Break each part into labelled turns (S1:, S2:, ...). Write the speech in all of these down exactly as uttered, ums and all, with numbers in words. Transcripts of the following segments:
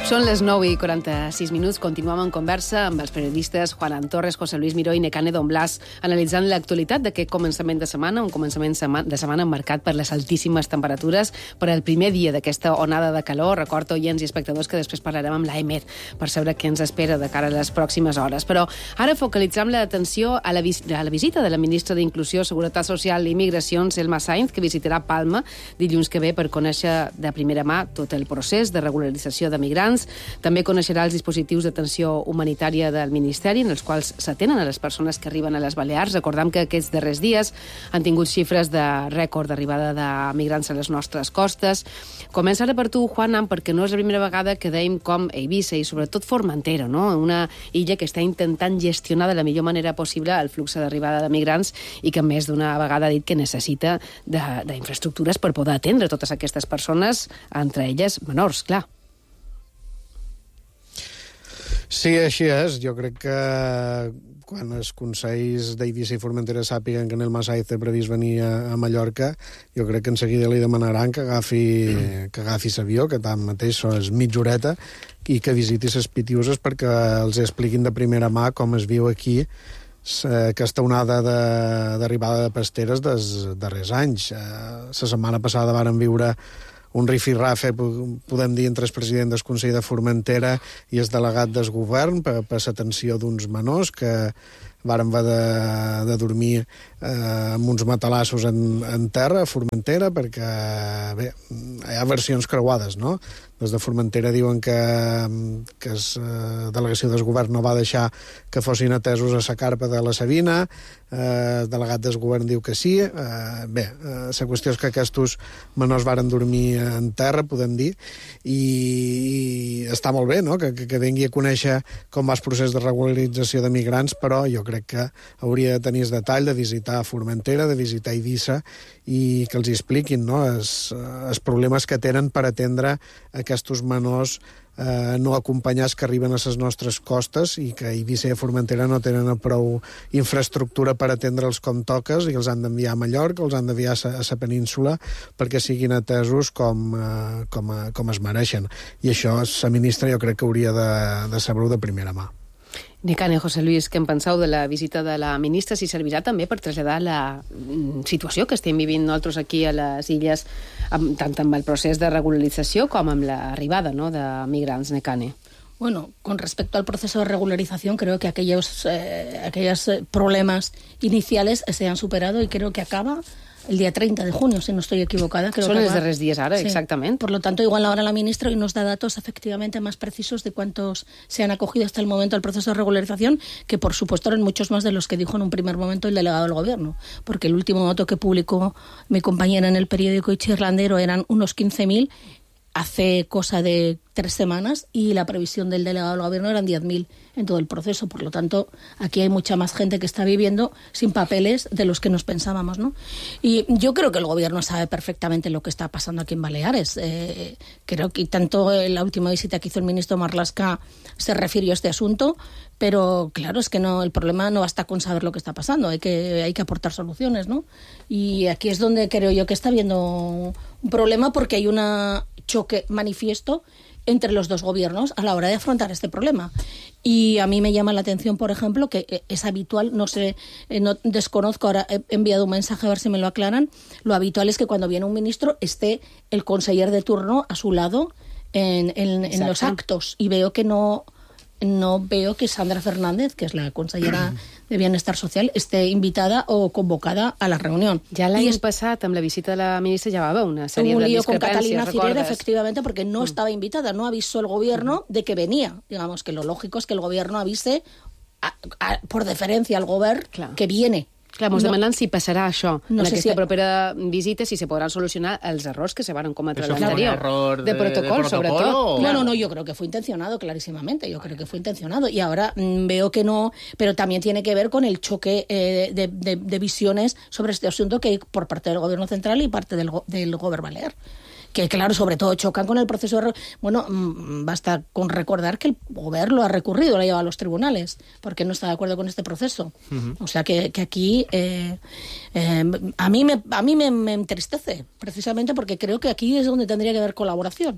S1: Són les nou i quaranta-sis minuts. Continuem en conversa amb els periodistes Juan Torres, José Luis Miró i Nekane Don Blas, analitzant l'actualitat d'aquest començament de setmana, un començament de setmana marcat per les altíssimes temperatures, per el primer dia d'aquesta onada de calor. Recordo, oients i espectadors, que després parlarem amb l'AEMET per saber què ens espera de cara a les pròximes hores. Però ara focalitzem l'atenció a la, vis a la visita de la ministra d'Inclusió, Seguretat Social i Migracions, Elma Sainz, que visitarà Palma dilluns que ve per conèixer de primera mà tot el procés de regularització de migrants. També coneixerà els dispositius d'atenció humanitària del Ministeri, en els quals s'atenen a les persones que arriben a les Balears. Recordem que aquests darrers dies han tingut xifres de rècord d'arribada de migrants a les nostres costes. Comença ara per tu, Juan, perquè no és la primera vegada que deim com Eivissa i sobretot Formentera, no? Una illa que està intentant gestionar de la millor manera possible el flux d'arribada de migrants i que més d'una vegada ha dit que necessita d'infraestructures per poder atendre totes aquestes persones, entre elles menors, clar.
S2: Sí, així és. Jo crec que quan els consells d'Eivissa i Formentera sàpiguen que en el Sainz té previst venir a, a Mallorca, jo crec que en seguida li demanaran que agafi, que agafi l'avió, que tanmateix és mitja horeta, i que visiti les Pitiuses perquè els expliquin de primera mà com es viu aquí aquesta onada d'arribada de, de pasteres dels darrers anys. La setmana passada varen viure un rifirrafe, podem dir, entre el president del Consell de Formentera i el delegat del govern per, per l'atenció d'uns menors que varen haver de, de dormir eh, amb uns matalassos en, en terra a Formentera perquè, bé, hi ha versions creuades, no? Des de Formentera diuen que, que la delegació del govern no va deixar que fossin atesos a la carpa de la Sabina, eh, el delegat del govern diu que sí. Eh, bé, la eh, qüestió és que aquests menors varen dormir en terra, podem dir, i, i està molt bé, no?, que, que, que vingui a conèixer com va el procés de regularització de migrants, però jo crec que hauria de tenir el detall de visitar Formentera, de visitar Eivissa, i que els expliquin, no?, els, els problemes que tenen per atendre aquests menors eh, no acompanyats que arriben a les nostres costes i que Eivissa i Formentera no tenen prou infraestructura per atendre'ls com toques i els han d'enviar a Mallorca, els han d'enviar a la península perquè siguin atesos com, eh, com, a, com es mereixen. I això la ministra jo crec que hauria de, de saber-ho de primera mà.
S1: Nekane, José Luis, què en penseu de la visita de la ministra? Si servirà també per traslladar la situació que estem vivint nosaltres aquí a les illes, amb, tant amb el procés de regularització com amb l'arribada, ¿no?, de migrants, Nekane.
S3: Bueno, con respecto al proceso de regularización, creo que aquellos, eh, aquellos problemas iniciales se han superado y creo que acaba el día treinta de junio, si no estoy equivocada. Creo
S1: Son
S3: que
S1: els darrers dies ara, sí, exactament.
S3: Por lo tanto, igual ahora la ministra nos da datos efectivamente más precisos de cuántos se han acogido hasta el momento al proceso de regularización, que por supuesto eran muchos más de los que dijo en un primer momento el delegado del gobierno, porque el último dato que publicó mi compañera en el periódico Irlandero eran unos quince mil hace cosa de tres semanas y la previsión del delegado del gobierno eran diez mil en todo el proceso. Por lo tanto, aquí hay mucha más gente que está viviendo sin papeles de los que nos pensábamos, ¿no? Y yo creo que el gobierno sabe perfectamente lo que está pasando aquí en Baleares. Eh, creo que tanto en la última visita que hizo el ministro Marlaska se refirió a este asunto, pero claro, es que no, el problema no basta con saber lo que está pasando, hay que, hay que aportar soluciones, ¿no? Y aquí es donde creo yo que está habiendo un problema, porque hay un choque manifiesto entre los dos gobiernos a la hora de afrontar este problema. Y a mí me llama la atención, por ejemplo, que es habitual, no sé, no desconozco, ahora he enviado un mensaje a ver si me lo aclaran, lo habitual es que cuando viene un ministro esté el conseller de turno a su lado en, en, en los actos, y veo que no... no veo que Sandra Fernández, que és la consellera de Bienestar Social, esté invitada o convocada a la reunión.
S1: Ja l'any es... passat, amb la visita de la ministra, ja va haver una sèrie de discrepàncies,
S3: con Catalina Cirera, efectivamente, porque no mm. estaba invitada, no avisó el gobierno mm. de que venía. Digamos que lo lógico es que el gobierno avise, a, a, por deferencia al govern, claro, que viene.
S1: Clar, mos no. demanen si passarà això
S3: no
S1: en
S3: sé
S1: aquesta
S3: si...
S1: propera visita, si se podran solucionar els errors que se van cometre
S4: ¿Eso
S1: l'anterior.
S4: fue un error de,
S1: de protocolo,
S4: de
S1: sobre
S4: protocolo
S1: todo.
S4: O...
S3: No, no, no, yo creo que fue intencionado, clarísimamente. Yo creo que fue intencionado. Y ahora mmm, veo que no, pero también tiene que ver con el choque eh, de, de, de visiones sobre este asunto que hay por parte del gobierno central y parte del, del gobierno balear. Que claro, sobre todo chocan con el proceso de... Bueno, mmm, basta con recordar que el gobierno lo ha recurrido, lo ha llevado a los tribunales, porque no está de acuerdo con este proceso. Uh-huh. O sea que, que aquí eh, eh, a mí, me, a mí me, me entristece, precisamente porque creo que aquí es donde tendría que haber colaboración.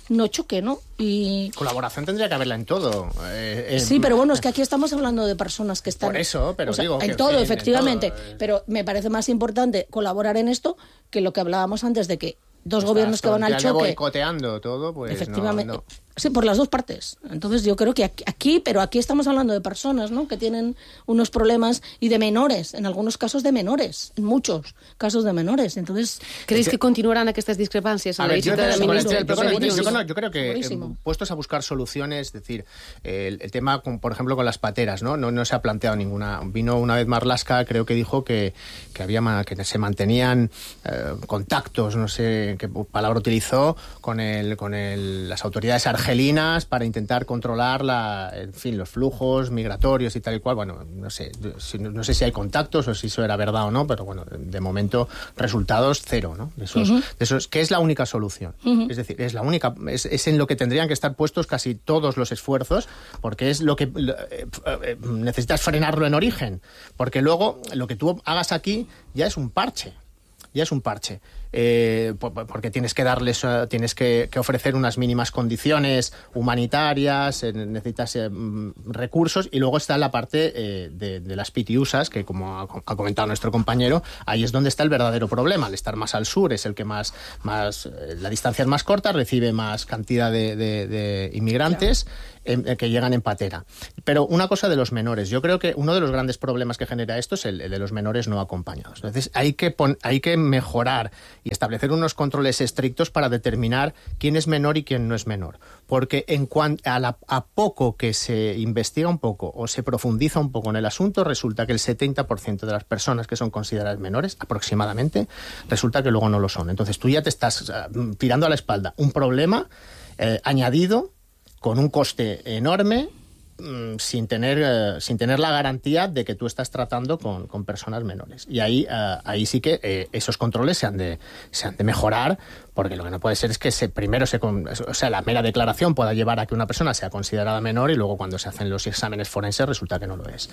S3: no choque, ¿no? Y
S4: colaboración tendría que haberla en todo. Eh, eh,
S3: sí, pero bueno, es que aquí estamos hablando de personas que están...
S4: Por eso, pero
S3: o sea,
S4: digo...
S3: En
S4: que,
S3: todo,
S4: en,
S3: efectivamente.
S4: En todo.
S3: Pero me parece más importante colaborar en esto que lo que hablábamos antes de que dos gobiernos que van al choque...
S4: boicoteando todo, pues
S3: efectivamente.
S4: No, no.
S3: Sí, por las dos partes. Entonces yo creo que aquí, aquí, pero aquí estamos hablando de personas, ¿no?, que tienen unos problemas, y de menores, en algunos casos de menores, en muchos casos de menores. Entonces,
S1: ¿creéis
S4: que,
S1: que continuaran aquestes discrepancias?
S4: A ver, yo,
S1: de
S4: con el,
S1: ministro,
S4: el, problema,
S1: de
S4: yo, yo, yo creo que eh, puestos a buscar soluciones, es decir, eh, el, el tema, con, por ejemplo, con las pateras, ¿no? No, no se ha planteado ninguna. Vino una vez Marlaska, creo que dijo que, que había que se mantenían eh, contactos, no sé qué palabra utilizó, con el, con el, las autoridades argelinas para intentar controlar la, en fin, los flujos migratorios y tal y cual. Bueno, no sé, no sé si hay contactos o si eso era verdad o no, pero bueno, de momento resultados cero, ¿no? De esos, uh-huh. de esos, que es la única solución. Uh-huh. Es decir, es la única, es, es en lo que tendrían que estar puestos casi todos los esfuerzos, porque es lo que eh, eh, necesitas frenarlo en origen, porque luego lo que tú hagas aquí ya es un parche. Ya es un parche, eh, porque tienes que darles, uh, tienes que, que ofrecer unas mínimas condiciones humanitarias, eh, necesitas eh, recursos, y luego está la parte eh, de, de las pitiusas, que como ha, ha comentado nuestro compañero, ahí es donde está el verdadero problema. Al estar más al sur es el que más, más eh, la distancia es más corta, recibe más cantidad de, de, de inmigrantes. Claro. Eh, que llegan en patera. Pero una cosa de los menores, yo creo que uno de los grandes problemas que genera esto es el, el de los menores no acompañados. Entonces hay que, pon, hay que mejorar y establecer unos controles estrictos para determinar quién es menor y quién no es menor. Porque en cuan, a, la, a poco que se investiga un poco o se profundiza un poco en el asunto, resulta que el setenta por ciento de las personas que son consideradas menores, aproximadamente, resulta que luego no lo son. Entonces tú ya te estás uh, tirando a la espalda un problema eh, añadido con un coste enorme, mmm, sin tener eh, sin tener la garantía de que tú estás tratando con, con personas menores. Y ahí eh, ahí sí que eh, esos controles se han de se han de mejorar, porque lo que no puede ser es que se, primero se o sea la mera declaración pueda llevar a que una persona sea considerada menor y luego cuando se hacen los exámenes forenses resulta que no lo es.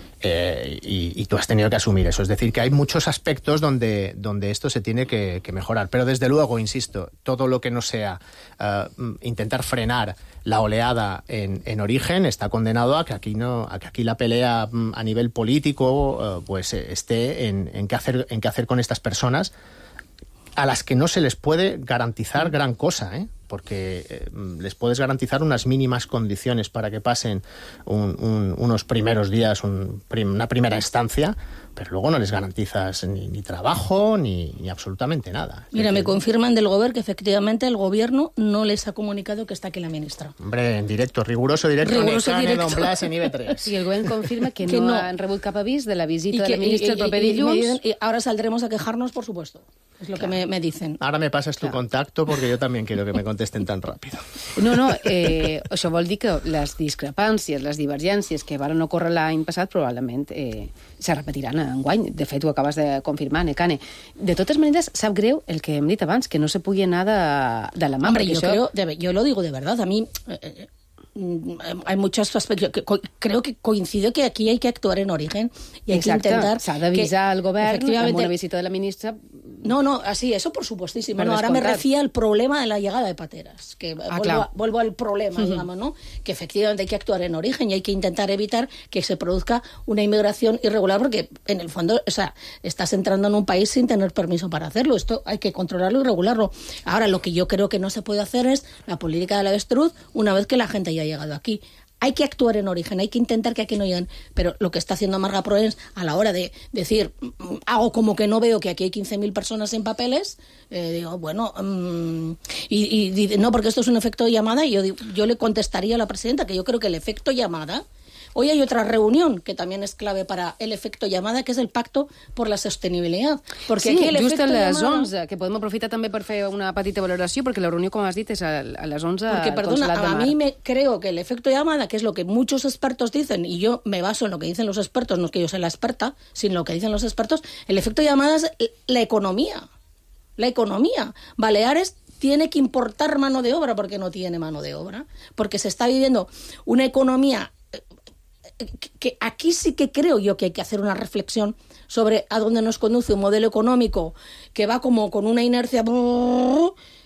S4: Eh, y, y tú has tenido que asumir eso. Es decir, que hay muchos aspectos donde, donde esto se tiene que, que mejorar. Pero desde luego, insisto, todo lo que no sea uh, intentar frenar la oleada en, en origen está condenado a que aquí no, a que aquí la pelea um, a nivel político uh, pues esté en, en qué hacer, en qué hacer con estas personas a las que no se les puede garantizar gran cosa, ¿eh? Porque eh, les puedes garantizar unas mínimas condiciones para que pasen un, un, unos primeros días, un, prim, una primera instancia, pero luego no les garantizas ni, ni trabajo ni, ni absolutamente nada.
S3: Mira, me confirman del Gobierno que efectivamente el Gobierno no les ha comunicado que está aquí la ministra.
S4: Hombre, en directo, riguroso directo,
S3: riguroso
S4: Necane
S3: directo.
S4: Don Blas en I B tres.
S1: I el Govern confirma que,
S3: que
S1: no,
S3: no
S1: han rebut cap avís de la visita
S3: que,
S1: de la ministra el proper
S3: y, y,
S1: dilluns.
S3: Y, y ahora saldremos a quejarnos, por supuesto. Es lo claro. que me, me dicen.
S4: Ahora me pasas tu claro. contacto porque yo también quiero que me contesten tan rápido.
S1: No, no, eh, això vol dir que les discrepàncies, les divergències que van ocórrer l'any passat probablement eh, se repetiran enguany. De fet, ho acabes de confirmar, Nekane. De totes maneres, sap greu el que hem dit abans, que no se pugui anar de, de la mà.
S3: Hombre, yo,
S1: això...
S3: creo, de, yo lo digo de verdad. A mí... Eh, hay muchos aspectos que creo que coincide que aquí hay que actuar en origen y hay
S1: Exacte.
S3: que intentar
S1: s'ha d'avisar al govern amb una visita de la ministra.
S3: No, no, así, eso por supuestísimo. No, ahora me refiero al problema de la llegada de pateras, que ah, vuelvo, claro. a, vuelvo al problema, uh-huh. digamos, ¿no? Que efectivamente hay que actuar en origen y hay que intentar evitar que se produzca una inmigración irregular, porque en el fondo, o sea, estás entrando en un país sin tener permiso para hacerlo. Esto hay que controlarlo y regularlo. Ahora, lo que yo creo que no se puede hacer es la política del avestruz una vez que la gente ya ha llegado aquí. Hay que actuar en origen, hay que intentar que aquí no lleguen. Pero lo que está haciendo Marga Proens a la hora de decir, hago como que no veo que aquí hay quince mil personas sin papeles, eh, digo, bueno, um, y, y no, porque esto es un efecto llamada, y yo, yo le contestaría a la presidenta que yo creo que el efecto llamada... Hoy hay otra reunión que también es clave para el efecto llamada, que és el pacto por la sostenibilitat. Perquè
S1: sí,
S3: aquí el
S1: just a les
S3: llamada...
S1: onze, que podem aprofitar també per fer una petita valoració, perquè la reunió, com has dit, és a, a les onze
S3: porque,
S1: al
S3: perdona,
S1: Consolat de Mar.
S3: A mí me creo que el efecto llamada, que es lo que muchos expertos dicen, y yo me baso en lo que dicen los expertos, no es que yo sea la experta, sino lo que dicen los expertos, el efecto llamada es la economía. La economía. Baleares tiene que importar mano de obra porque no tiene mano de obra, porque se está viviendo una economía que aquí sí que creo yo que hay que hacer una reflexión sobre a dónde nos conduce un modelo económico que va como con una inercia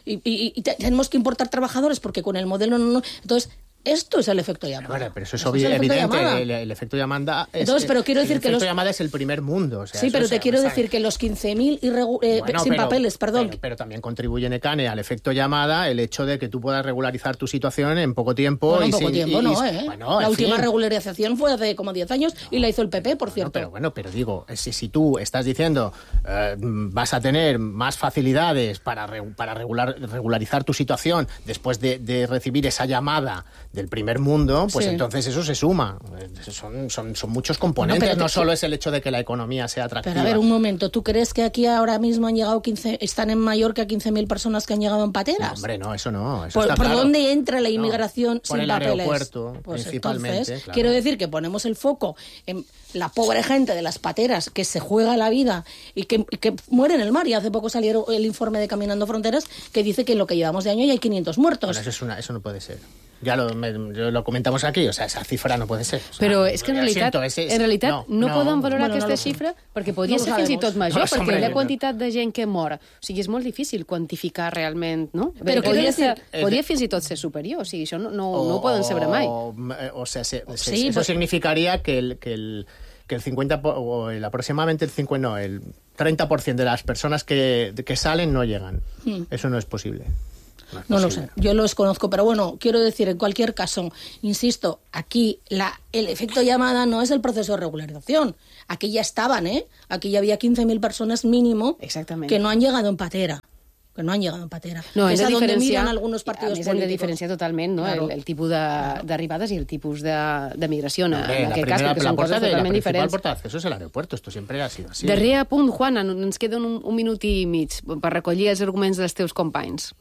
S3: y, y, y tenemos que importar trabajadores porque con el modelo no... no. Entonces, esto es el efecto llamada.
S4: Bueno, pero eso es,
S3: Esto
S4: obvi-
S3: es el efecto
S4: evidente.
S3: llamada.
S4: El, el efecto llamada es,
S3: Entonces, pero quiero decir
S4: el
S3: que
S4: efecto
S3: los-
S4: llamada es el primer mundo. O sea,
S3: Sí,
S4: eso
S3: pero
S4: se-
S3: te quiero
S4: o sea,
S3: decir que los quince mil irregu- eh,
S4: bueno,
S3: sin
S4: pero-
S3: papeles, perdón.
S4: Pero, pero también contribuye, Nekane, al efecto llamada el hecho de que tú puedas regularizar tu situación en poco tiempo.
S3: Bueno,
S4: y
S3: en poco
S4: sin-
S3: tiempo
S4: y-
S3: no,
S4: y-
S3: ¿eh?
S4: Bueno,
S3: la
S4: en
S3: última
S4: fin.
S3: regularización fue hace como diez años y la hizo el P P, por
S4: Bueno,
S3: cierto.
S4: pero bueno, pero digo, si, si tú estás diciendo eh, vas a tener más facilidades para, re- para regular, regularizar tu situación después de, de recibir esa llamada del primer mundo, pues
S3: Sí.
S4: entonces eso se suma. Son, son, son muchos componentes,
S3: pero te-
S4: no solo es el hecho de que la economía sea atractiva.
S3: Pero a ver, un momento, ¿tú crees que aquí ahora mismo han llegado quince, están en Mallorca quince mil personas que han llegado en pateras?
S4: No, hombre, no, eso no. Eso
S3: ¿Por,
S4: está
S3: por
S4: claro.
S3: dónde entra la
S4: No,
S3: inmigración
S4: por
S3: sin
S4: el
S3: papeles?
S4: aeropuerto,
S3: Pues
S4: principalmente,
S3: entonces,
S4: claro.
S3: quiero decir que ponemos el foco en la pobre gente de las pateras que se juega la vida y que, y que muere en el mar. Y hace poco salió el informe de Caminando Fronteras que dice que en lo que llevamos de año ya hay quinientos muertos.
S4: Bueno, eso, es una, eso no puede ser. Ya lo, me- lo comentamos aquí, o sea, esa cifra no puede ser. O sea,
S1: Però és que en
S4: lo
S1: realitat,
S4: siento, ese-
S1: en realitat no, no,
S4: no,
S1: poden valorar
S3: bueno, no
S1: aquesta
S3: lo sé.
S1: xifra perquè podria
S3: No ho
S1: ser fins i tot
S3: sabemos.
S1: major,
S4: No lo sé,
S1: perquè
S4: hombre,
S1: la
S4: no.
S1: quantitat de gent que mor. O sigui, és molt difícil quantificar realment, no?
S3: Però
S1: podria,
S3: quiero
S1: ser,
S4: decir-
S1: podria fins i tot ser superior, o sigui, això no, no, no ho poden saber mai.
S4: O, o sea, se- se-
S3: Sí,
S4: eso
S3: pues-
S4: significaría que el, que el, que el cincuenta por- o el aproximadamente el cincuenta, no, el treinta por ciento de las personas que, que salen no llegan.
S3: Hmm.
S4: Eso no es posible. No, es
S3: No lo
S4: posible.
S3: sé, yo los conozco, pero bueno, quiero decir, en cualquier caso, insisto, aquí la, el efecto llamada no es el proceso de regularización. Aquí ya estaban, ¿eh? Aquí ya había quince mil personas mínimo
S1: Exactamente.
S3: que no han llegado en patera. Que no han llegado en patera.
S1: No,
S3: que
S1: hem
S3: es
S1: de
S3: a donde
S1: diferenciar,
S3: miran algunos partidos
S1: a més, hem de
S3: políticos.
S1: diferenciar totalment no?
S3: Claro.
S1: el, el tipus de- d'arribades i el tipus de, de migració. En,
S4: Hombre,
S1: en
S4: la
S1: aquest cas,
S4: primera-
S1: perquè
S4: la
S1: són
S4: puerta
S1: coses
S4: de- la
S1: totalment
S4: principal
S1: diferents.
S4: puerta de acceso es el aeropuerto. Esto siempre ha sido así.
S1: Darrer punt, Juana, ens queden un, un minut i mig per recollir els arguments dels teus companys.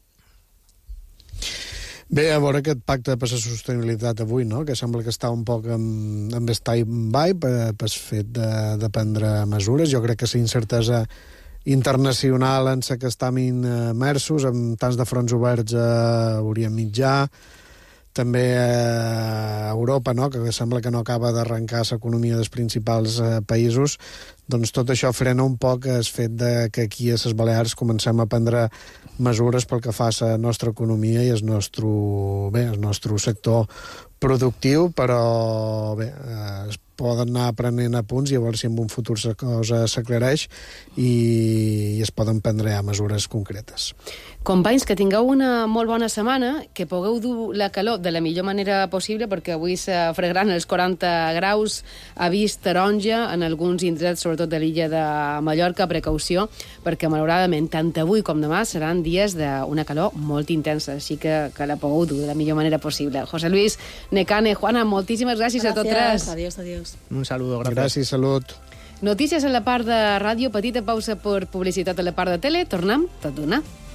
S2: Bé, a veure aquest pacte per la sostenibilitat avui, no? Que sembla que està un poc amb, amb stand-by per, per fet de, de prendre mesures. Jo crec que la incertesa internacional en la que estem immersos, amb tants de fronts oberts a Orient Mitjà, també a Europa, no? Que sembla que no acaba d'arrencar l'economia dels principals eh, països, doncs tot això frena un poc el fet de que aquí a les Balears comencem a prendre mesures pel que fa a la nostra economia i el nostre, bé, el nostre sector productiu, però bé, eh, es poden anar prenent a punts i a veure si en un futur la cosa s'aclareix i, i es poden prendre ja mesures concretes.
S1: Companys, que tingueu una molt bona setmana, que pugueu dur la calor de la millor manera possible, perquè avui s'afregaran els quaranta graus, avís taronja en alguns indrets, sobretot de l'illa de Mallorca, precaució, perquè malauradament tant avui com demà seran dies d'una calor molt intensa, així que, que la pugueu dur de la millor manera possible. José Luis, Nekane, Juana, moltíssimes gràcies,
S3: Gracias,
S1: a tots tres.
S3: adiós, adiós.
S4: Un saludo, gracias.
S2: Gràcies, salut.
S1: Notícies a la part de ràdio, petita pausa per publicitat a la part de tele, tornem tot d'una.